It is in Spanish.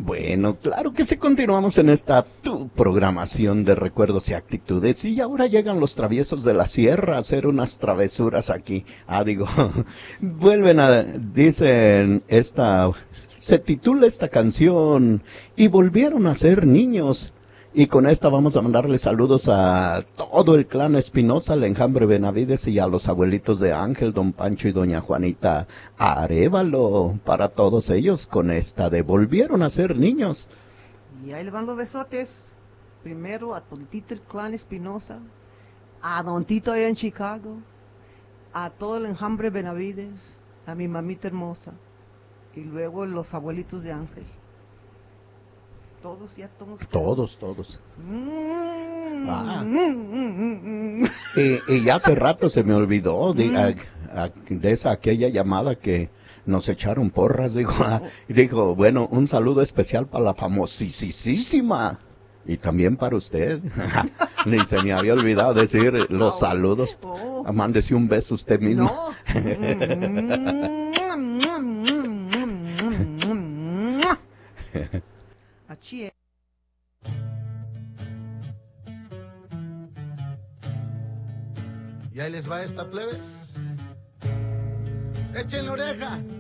Bueno, claro que sí, continuamos en esta tu programación de recuerdos y actitudes y ahora llegan los traviesos de la sierra a hacer unas travesuras aquí. Digo, dicen se titula esta canción y volvieron a ser niños. Y con esta vamos a mandarle saludos a todo el clan Espinosa, al enjambre Benavides y a los abuelitos de Ángel, don Pancho y doña Juanita Arévalo. Para todos ellos con esta de volvieron a ser niños. Y ahí le van los besotes. Primero a toditito el clan Espinosa, a don Tito allá en Chicago, a todo el enjambre Benavides, a mi mamita hermosa, y luego los abuelitos de Ángel. Todos, ya todos. Todos. Y ya hace rato se me olvidó de aquella llamada que nos echaron porras, dijo, bueno, un saludo especial para la famosísima. Y también para usted. Ni se me había olvidado decir los saludos. Mándese un beso usted mismo. Achí. Y ahí les va esta, plebes. Échenle oreja.